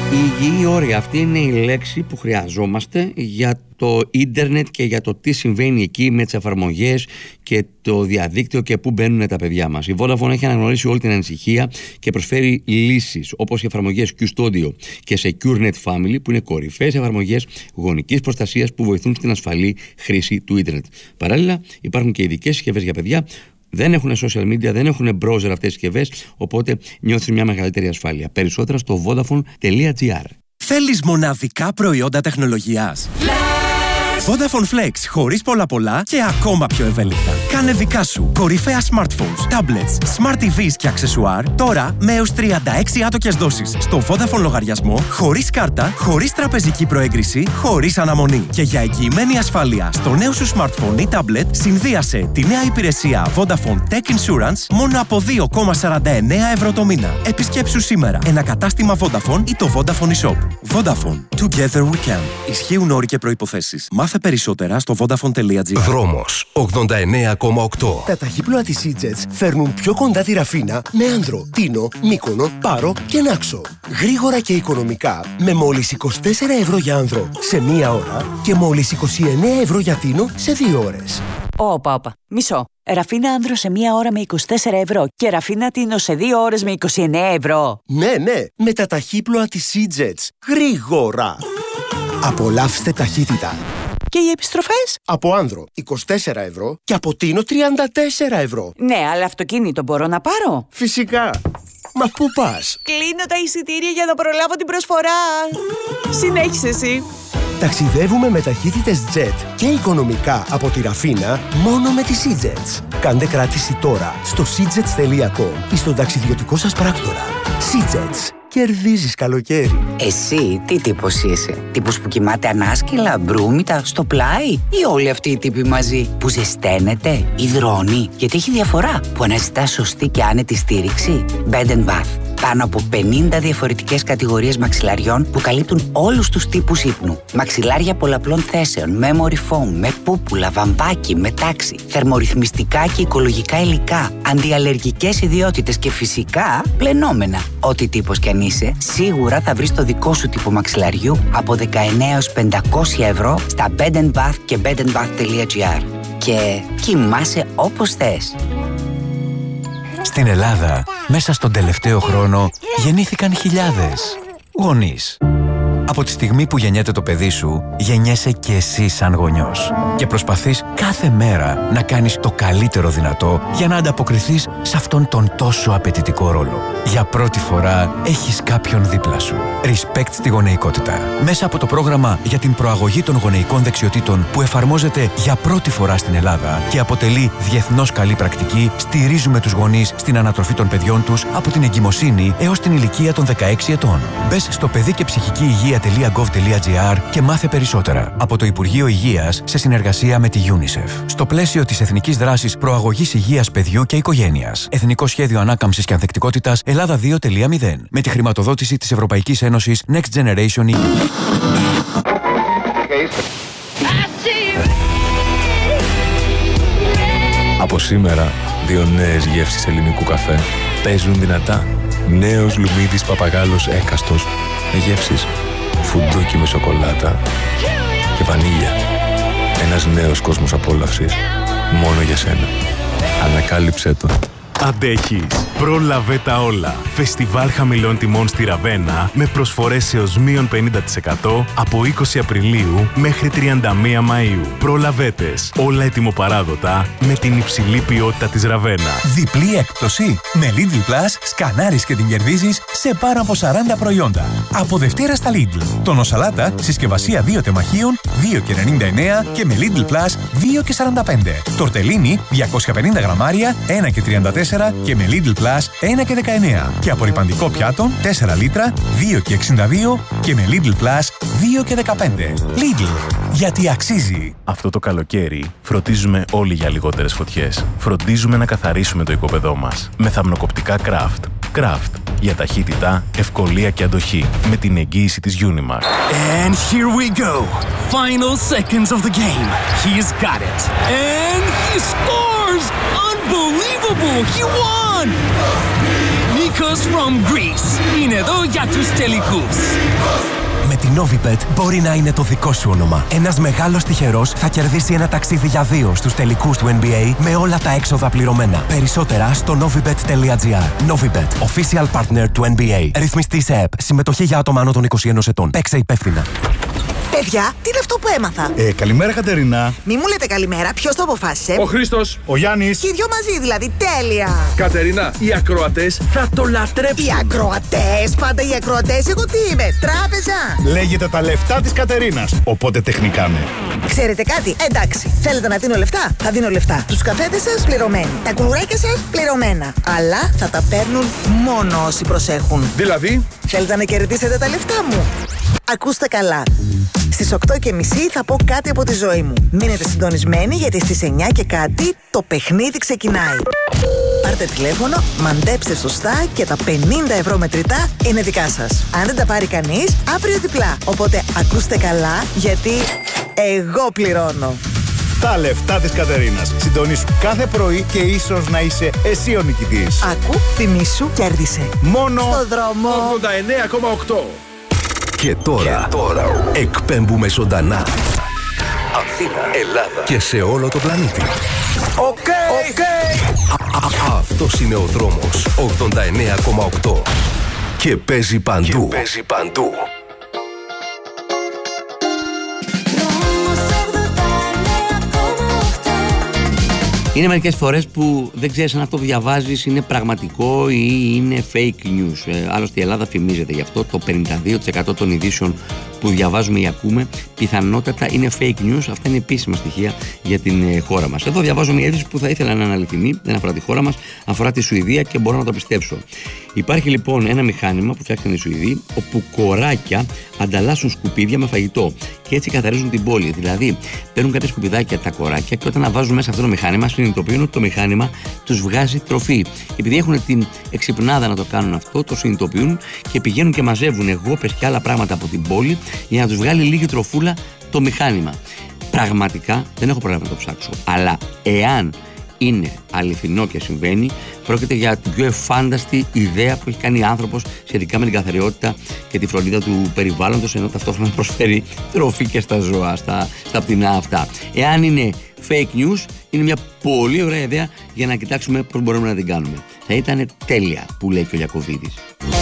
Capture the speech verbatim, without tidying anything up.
Η υγιή όρια, αυτή είναι η λέξη που χρειαζόμαστε για το ίντερνετ και για το τι συμβαίνει εκεί με τις εφαρμογές και το διαδίκτυο και πού μπαίνουν τα παιδιά μας. Η Vodafone έχει αναγνωρίσει όλη την ανησυχία και προσφέρει λύσεις όπως οι εφαρμογές Q-Studio και SecureNet Family, που είναι κορυφαίες εφαρμογές γονικής προστασίας που βοηθούν στην ασφαλή χρήση του ίντερνετ. Παράλληλα, υπάρχουν και ειδικές συσκευές για παιδιά. Δεν έχουν social media, δεν έχουν browser αυτές τις συσκευές, οπότε νιώθεις μια μεγαλύτερη ασφάλεια. Περισσότερα στο vodafone τελεία gr. Θέλεις μοναδικά προϊόντα τεχνολογίας? Vodafone Flex, χωρίς πολλά πολλά και ακόμα πιο ευέλικτα. Κάνε δικά σου κορυφαία smartphones, tablets, smart τι βις και αξεσουάρ τώρα με έως τριάντα έξι άτοκες δόσεις στο Vodafone λογαριασμό, χωρίς κάρτα, χωρίς τραπεζική προέγκριση, χωρίς αναμονή. Και για εγγυημένη ασφάλεια στο νέο σου smartphone ή tablet, συνδύασε τη νέα υπηρεσία Vodafone Tech Insurance μόνο από δύο κόμμα σαράντα εννέα ευρώ το μήνα. Επισκέψου σήμερα ένα κατάστημα Vodafone ή το Vodafone eShop. Vodafone. Together we can. Ισχύουν όροι και προϋποθέσεις. Μάθε περισσότερα στο vodafone τελεία gr. Δρόμος ογδόντα εννέα κόμμα οκτώ. Τα ταχύπλοα της E-Jets φέρνουν πιο κοντά τη Ραφίνα με Άνδρο, Τίνο, Μύκονο, Πάρο και Νάξο. Γρήγορα και οικονομικά με μόλις είκοσι τέσσερα ευρώ για Άνδρο σε μία ώρα και μόλις είκοσι εννέα ευρώ για Τίνο σε δύο ώρες. Όπα, όπα. Μισό. Ραφίνα Άνδρο σε μία ώρα με είκοσι τέσσερα ευρώ και Ραφίνα Τίνο σε δύο ώρες με είκοσι εννέα ευρώ. Ναι, ναι, με τα ταχύπλοα της E-Jets. Γρήγορα. Απολαύστε ταχύτητα. Και οι επιστροφές? Από Άνδρο είκοσι τέσσερα ευρώ και από Τίνο τριάντα τέσσερα ευρώ. Ναι, αλλά αυτοκίνητο μπορώ να πάρω? Φυσικά. Μα πού πας? Κλείνω τα εισιτήρια για να προλάβω την προσφορά. Συνέχισε εσύ. Ταξιδεύουμε με ταχύτητες Jet και οικονομικά από τη Ραφίνα μόνο με τις E-Jets. Κάντε κράτηση τώρα στο σιτζετς τελεία κομ ή στον ταξιδιωτικό σας πράκτορα. E-Jets. Κερδίζεις καλοκαίρι. Εσύ τι τύπος είσαι? Τύπος που κοιμάται ανάσκελα, μπρούμητα, στο πλάι? Ή όλοι αυτοί οι τύποι μαζί που ζεσταίνεται, υδρώνει? Γιατί έχει διαφορά που αναζητά σωστή και άνετη στήριξη. Bed and Bath. Πάνω από πενήντα διαφορετικές κατηγορίες μαξιλαριών που καλύπτουν όλους τους τύπους ύπνου. Μαξιλάρια πολλαπλών θέσεων, memory foam, με πούπουλα, βαμβάκι, με τάξη, θερμορυθμιστικά και οικολογικά υλικά, αντιαλλεργικές ιδιότητες και φυσικά πλενόμενα. Ό,τι τύπος κι αν είσαι, σίγουρα θα βρεις το δικό σου τύπο μαξιλαριού από δεκαεννέα έως πεντακόσια ευρώ στα Bed and Bath και bed and bath τελεία gr. Και κοιμάσαι όπως θες. Στην Ελλάδα, μέσα στον τελευταίο χρόνο, γεννήθηκαν χιλιάδες γονείς. Από τη στιγμή που γεννιέται το παιδί σου, γεννιέσαι και εσύ σαν γονιός. Και προσπαθείς κάθε μέρα να κάνεις το καλύτερο δυνατό για να ανταποκριθείς σε αυτόν τον τόσο απαιτητικό ρόλο. Για πρώτη φορά έχεις κάποιον δίπλα σου. Respect στη γονεϊκότητα. Μέσα από το πρόγραμμα για την προαγωγή των γονεϊκών δεξιοτήτων που εφαρμόζεται για πρώτη φορά στην Ελλάδα και αποτελεί διεθνώς καλή πρακτική, στηρίζουμε τους γονείς στην ανατροφή των παιδιών τους από την εγκυμοσύνη έως την ηλικία των δεκαέξι ετών. Μπες στο παιδί και ψυχική υγεία τελεία γκοβ τελεία τζι άρ και μάθε περισσότερα από το Υπουργείο Υγείας σε συνεργασία με τη UNICEF. Στο πλαίσιο της Εθνικής Δράσης Προαγωγής Υγείας Παιδιού και Οικογένειας. Εθνικό Σχέδιο Ανάκαμψης και Ανθεκτικότητας Ελλάδα δύο τελεία μηδέν. Με τη χρηματοδότηση της Ευρωπαϊκής Ένωσης Next Generation ι γιου. Από σήμερα, δύο νέες γεύσεις ελληνικού καφέ παίζουν δυνατά. Νέος Λουμίδης Παπαγάλος Έκαστος με γεύσεις φουντούκι με σοκολάτα και βανίλια. Ένας νέος κόσμος απόλαυσης μόνο για σένα. Ανακάλυψέ το. Αντέχεις. Πρόλαβε τα όλα. Φεστιβάλ χαμηλών τιμών στη Ραβένα με προσφορές έως μείον πενήντα τοις εκατό από είκοσι Απριλίου μέχρι τριάντα μία Μαΐου. Προλαβέτες. Όλα ετοιμοπαράδοτα με την υψηλή ποιότητα της Ραβένα. Διπλή έκπτωση. Με Lidl Plus σκανάρεις και την κερδίζεις σε πάνω από σαράντα προϊόντα. Από Δευτέρα στα Lidl. Τόνο σαλάτα, συσκευασία δύο τεμαχίων, δύο και ενενήντα εννέα και με Lidl Plus δύο και σαράντα πέντε. Τορτελίνι, διακόσια πενήντα γραμμάρια, ένα και τριάντα τέσσερα και με Lidl Plus ένα και δεκαεννέα. Και απορρυπαντικό πιάτο τέσσερα λίτρα, δύο και εξήντα δύο και με Lidl Plus δύο και δεκαπέντε. Lidl, γιατί αξίζει. Αυτό το καλοκαίρι φροντίζουμε όλοι για λιγότερες φωτιές. Φροντίζουμε να καθαρίσουμε το οικόπεδό μας με θαμνοκοπτικά Craft. Craft για ταχύτητα, ευκολία και αντοχή με την εγγύηση της Unimark. And here we go. Final seconds of the game. He's got it. And he scores! Unbelievable! He won! Nikos from Greece. Είναι εδώ για τους τελικούς. Με την Novibet μπορεί να είναι το δικό σου όνομα. Ένας μεγάλος τυχερός θα κερδίσει ένα ταξίδι για δύο στους τελικούς του N B A με όλα τα έξοδα πληρωμένα. Περισσότερα στο novibet τελεία gr. Novibet, official partner του N B A. Ρυθμιστή σε ΕΠ. Συμμετοχή για άτομα άνω των είκοσι ενός ετών. Παίξε υπεύθυνα. Παιδιά, τι είναι αυτό που έμαθα? Ε, καλημέρα Κατερίνα. Μη μου λέτε καλημέρα, ποιος το αποφάσισε? Ο Χρήστος, ο Γιάννης. Και οι δυο μαζί δηλαδή, τέλεια. Κατερίνα, οι ακροατές θα το λατρέψουν. Οι ακροατές, πάντα οι ακροατές, εγώ τι είμαι, τράπεζα? Λέγεται τα λεφτά της Κατερίνας, οπότε τεχνικά ναι. Ξέρετε κάτι, εντάξει, θέλετε να δίνω λεφτά, θα δίνω λεφτά. Τους καφέδες σας πληρωμένοι, τα κουλουράκια σας πληρωμένα. Αλλά θα τα παίρνουν μόνο όσοι προσέχουν. Δηλαδή? Θέλετε να κερδίσετε τα λεφτά μου? Ακούστε καλά. Στις οκτώ και μισή θα πω κάτι από τη ζωή μου. Μείνετε συντονισμένοι γιατί στις εννιά και κάτι το παιχνίδι ξεκινάει. Πάρτε τηλέφωνο, μαντέψτε σωστά και τα πενήντα ευρώ μετρητά είναι δικά σας. Αν δεν τα πάρει κανείς, αύριο διπλά. Οπότε ακούστε καλά γιατί εγώ πληρώνω. Τα λεφτά της Κατερίνας. Συντονίσου κάθε πρωί και ίσως να είσαι εσύ ο νικητής. Άκου, θυμήσου, κέρδισε. Μόνο στο δρόμο ογδόντα εννέα κόμμα οκτώ. Και τώρα, και τώρα εκπέμπουμε ζωντανά Αθήνα, Ελλάδα και σε όλο το πλανήτη. Οκ, okay, okay. Αυτός είναι ο δρόμος ογδόντα εννέα κόμμα οκτώ και παίζει παντού. Και παίζει παντού. Είναι μερικές φορές που δεν ξέρεις αν αυτό που διαβάζεις είναι πραγματικό ή είναι fake news. Ε, άλλωστε η Ελλάδα φημίζεται γι' αυτό. Το πενήντα δύο τοις εκατό των ειδήσεων που διαβάζουμε ή ακούμε πιθανότατα είναι fake news. Αυτά είναι επίσημα στοιχεία για την ε, χώρα μας. Εδώ διαβάζω μια είδηση που θα ήθελα να είναι αληθινή. Δεν αφορά τη χώρα μας, αφορά τη Σουηδία και μπορώ να το πιστέψω. Υπάρχει λοιπόν ένα μηχάνημα που φτιάξαν οι Σουηδοί, όπου κοράκια ανταλλάσσουν σκουπίδια με φαγητό και έτσι καθαρίζουν την πόλη. Δηλαδή, παίρνουν κάποια σκουπιδάκια τα κοράκια και όταν τα βάζουν μέσα αυτό το μηχάνημα, συνειδητοποιούν ότι το μηχάνημα τους βγάζει τροφή. Επειδή έχουν την εξυπνάδα να το κάνουν αυτό, το συνειδητοποιούν και πηγαίνουν και μαζεύουν γόπες και άλλα πράγματα από την πόλη για να τους βγάλει λίγη τροφούλα το μηχάνημα. Πραγματικά δεν έχω πρόβλημα να το ψάξω. Αλλά εάν είναι αληθινό και συμβαίνει, πρόκειται για την πιο εφάνταστη ιδέα που έχει κάνει άνθρωπος σχετικά με την καθαριότητα και τη φροντίδα του περιβάλλοντος, ενώ ταυτόχρονα προσφέρει τροφή και στα ζώα, στα, στα πτηνά αυτά. Εάν είναι fake news, είναι μια πολύ ωραία ιδέα για να κοιτάξουμε πώς μπορούμε να την κάνουμε. Θα ήταν τέλεια, που λέει και ο Ιακωβίδης.